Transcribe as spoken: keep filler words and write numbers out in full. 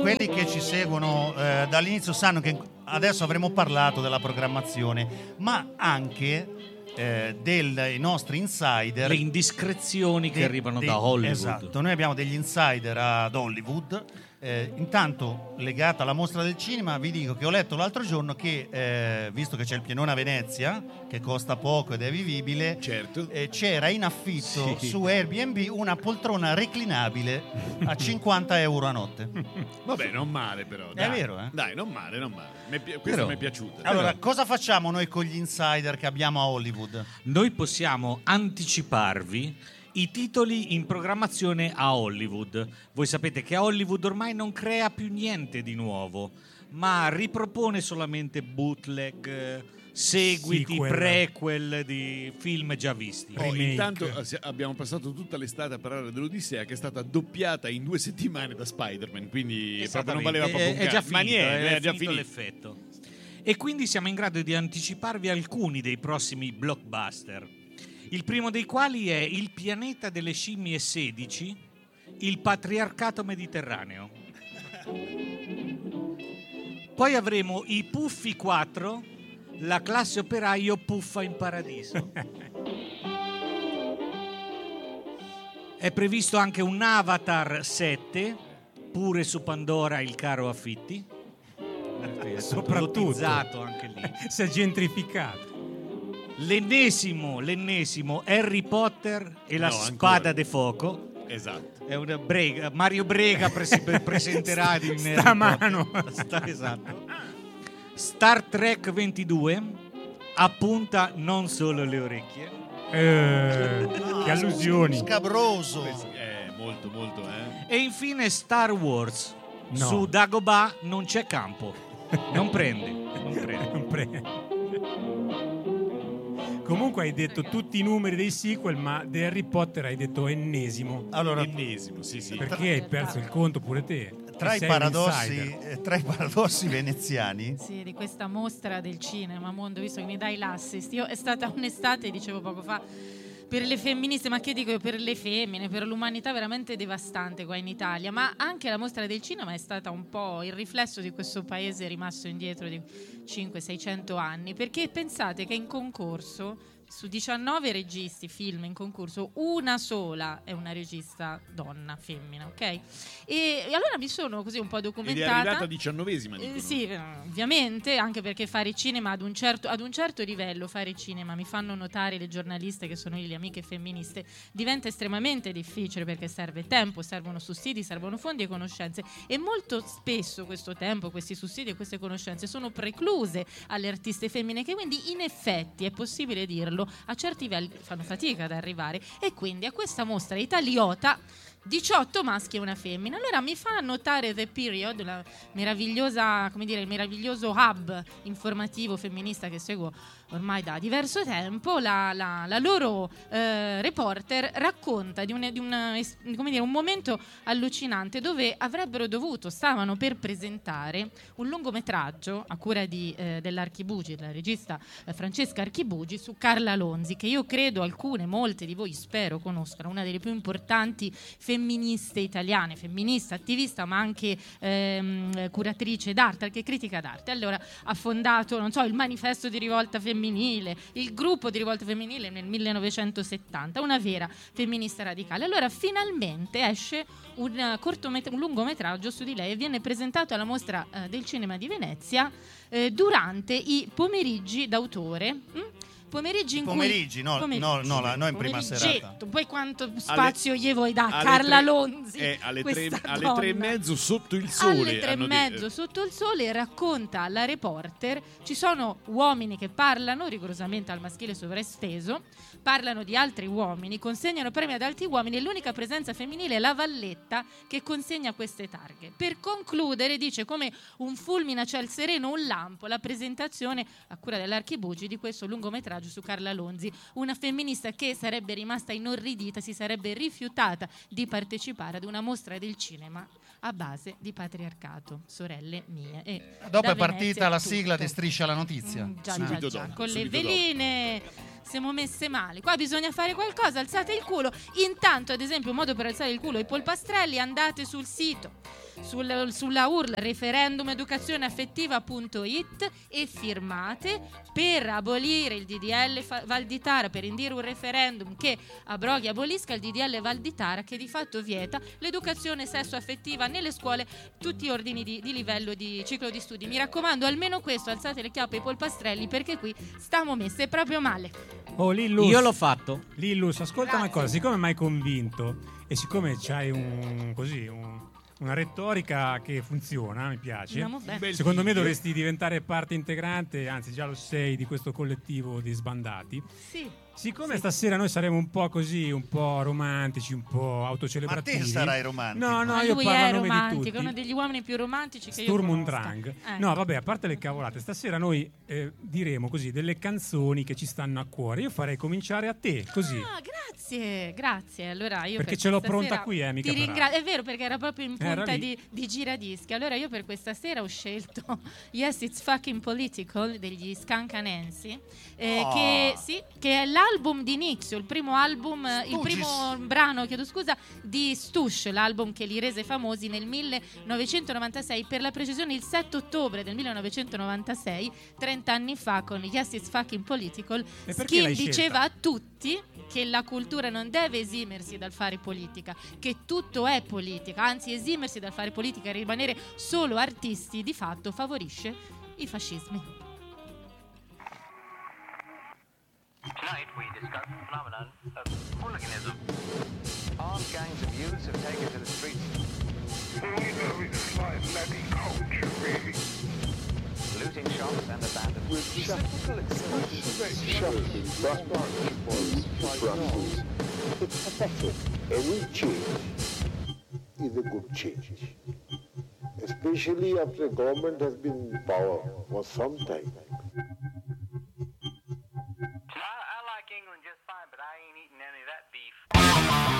Quelli che ci seguono eh, dall'inizio sanno che adesso avremo parlato della programmazione, ma anche eh, dei nostri insider, le indiscrezioni che de, arrivano de, da Hollywood. Esatto, noi abbiamo degli insider ad Hollywood. Eh, intanto, legato alla mostra del cinema, vi dico che ho letto l'altro giorno che, eh, visto che c'è il pianone a Venezia, che costa poco ed è vivibile, certo. eh, c'era in affitto sì. su Airbnb una poltrona reclinabile a cinquanta euro a notte. Vabbè, non male però. Dai. È vero, eh? Dai, non male, non male. Mi pi- questo mi è piaciuto. Allora, però. cosa facciamo noi con gli insider che abbiamo a Hollywood? Noi possiamo anticiparvi i titoli in programmazione a Hollywood. Voi sapete che Hollywood ormai non crea più niente di nuovo, ma ripropone solamente bootleg, seguiti, Sequel. prequel di film già visti. Oh, intanto abbiamo passato tutta l'estate a parlare dell'Odissea, che è stata doppiata in due settimane da Spider-Man, quindi proprio non valeva proprio un è, è già cazzo. Ma finito, niente, è, è già finito finito l'effetto. E quindi siamo in grado di anticiparvi alcuni dei prossimi blockbuster. Il primo dei quali è Il pianeta delle scimmie sedici, il patriarcato mediterraneo. Poi avremo I Puffi quattro, la classe operaio puffa in paradiso. È previsto anche un Avatar sette, pure su Pandora il caro affitti. Soprattutto anche lì. si è gentrificato. L'ennesimo, l'ennesimo Harry Potter e la No, spada ancora. de fuoco. Esatto. È una brega. Mario Brega prese- presenterà in Stamano. Sta, esatto. Star Trek ventidue appunta non solo le orecchie. Eh, che allusioni. Scabroso. Eh, molto, molto, eh. E infine Star Wars. No. Su Dagobah non c'è campo. Non prende. Non prende. Non pre- Comunque hai detto tutti i numeri dei sequel, ma di Harry Potter hai detto ennesimo. Allora, Ennesimo, sì, sì. Perché hai perso il conto pure te? tra i, Sei un paradossi, insider. eh, tra i paradossi veneziani, Sì, di questa mostra del cinema mondo, visto che mi dai l'assist. Io è stata un'estate, dicevo poco fa, per le femministe, ma che dico io, per le femmine, per l'umanità veramente devastante qua in Italia, ma anche la mostra del cinema è stata un po' il riflesso di questo paese rimasto indietro di cinquecento seicento anni, perché pensate che in concorso su diciannove registi film in concorso una sola è una regista donna, femmina, ok? E, e allora mi sono così un po' Ed è documentata. arrivata diciannovesima, dicono. Eh, sì, eh, ovviamente, anche perché fare cinema ad un, certo, ad un certo livello, fare cinema, mi fanno notare le giornaliste che sono le amiche femministe, diventa estremamente difficile perché serve tempo, servono sussidi, servono fondi e conoscenze, e molto spesso questo tempo, questi sussidi e queste conoscenze sono precluse alle artiste femmine, che quindi in effetti, è possibile dirlo, a certi livelli fanno fatica ad arrivare, e quindi a questa mostra italiota diciotto maschi e una femmina. Allora mi fa notare The Period, la meravigliosa, come dire, il meraviglioso hub informativo femminista che seguo ormai da diverso tempo, la, la, la loro eh, reporter racconta di, un, di una, come dire, un momento allucinante dove avrebbero dovuto, stavano per presentare un lungometraggio a cura di, eh, dell'Archibugi, della regista eh, Francesca Archibugi, su Carla Lonzi, che io credo alcune, molte di voi spero conoscano, una delle più importanti femministe italiane, femminista, attivista, ma anche ehm, curatrice d'arte, anche critica d'arte. Allora ha fondato, non so, il Manifesto di Rivolta Femminile, il gruppo di Rivolta Femminile nel millenovecentosettanta, una vera femminista radicale. Allora finalmente esce un, cortomet- un lungometraggio su di lei e viene presentato alla mostra eh, del cinema di Venezia eh, durante i pomeriggi d'autore. Hm? Pomeriggi in pomeriggi, cui no, pomeriggi, no, no, la- no in prima serata. Poi quanto spazio Alle- gli vuoi da alle Carla tre- Lonzi, eh, alle, tre, questa alle tre e donna. mezzo sotto il sole. Alle tre e hanno mezzo detto. sotto il sole racconta la reporter, ci sono uomini che parlano rigorosamente al maschile sovraesteso, parlano di altri uomini, consegnano premi ad altri uomini, e l'unica presenza femminile è la Valletta che consegna queste targhe. Per concludere dice come un fulmine a ciel sereno, un lampo, la presentazione a cura dell'Archibugi di questo lungometraggio su Carla Lonzi, una femminista che sarebbe rimasta inorridita, si sarebbe rifiutata di partecipare ad una mostra del cinema a base di patriarcato, sorelle mie. E Dopo da è partita Venezia la tutto. sigla di Striscia la notizia. Mm, già, Subito già, già. dopo, Con le subito dopo. veline siamo messe male. Qua bisogna fare qualcosa, alzate il culo. Intanto, ad esempio, un modo per alzare il culo ai polpastrelli, andate sul sito sul, sulla U R L referendum educazione affettiva punto it e firmate per abolire il D D L Valditara, per indire un referendum che abroghi, abolisca il D D L Valditara, che di fatto vieta l'educazione sesso-affettiva nelle scuole, tutti gli ordini di, di livello di ciclo di studi. Mi raccomando, almeno questo, alzate le chiappe ai polpastrelli, perché qui stiamo messe proprio male. Oh, Lillus, io l'ho fatto. Lillus, ascolta Grazie. una cosa, siccome mi hai convinto e siccome c'hai un così un, una retorica che funziona, mi piace. Andiamo bene. Secondo me dovresti diventare parte integrante, anzi già lo sei, di questo collettivo di sbandati. Sì. Siccome Sì. stasera noi saremo un po' così, un po' romantici, un po' Ma autocelebrativi. te sarai romantico. No, no, Ma io lui parlo a è nome di romantico, tutti. è uno degli uomini più romantici che Sturm io und conosca. Drang. Ecco. No, vabbè, a parte le cavolate, stasera noi eh, diremo così delle canzoni che ci stanno a cuore. Io farei cominciare a te, così. Ah, grazie, grazie. Allora io Perché per ce l'ho questa pronta sera qui, eh, mica ti per ringrazio. È vero, perché era proprio in Era punta lì. di, di giradischi. Allora io per questa sera ho scelto Yes, It's Fucking Political degli Scancanensi, eh, Oh. che, sì, che è l'album d'inizio, il primo album, il Stooges. primo brano, chiedo scusa, di Stush, l'album che li rese famosi nel millenovecentonovantasei, per la precisione il sette ottobre del millenovecentonovantasei, trenta anni fa, con Yes, It's Fucking Political. E perché Skin l'hai diceva scelta? a tutti che la cultura non deve esimersi dal fare politica, che tutto è politica, anzi esimersi dal fare politica e rimanere solo artisti di fatto favorisce i fascismi. Tonight we discuss the phenomenon of hooliganism. Armed gangs of youths have taken to the streets. All you know is my bloody culture, really. Looting shops and abandoned With typical expression, transparent forms, Brussels. It's pathetic. Any change is a good change. Especially after a government has been in power for some time. I, I like England just fine, but I ain't eating any of that beef.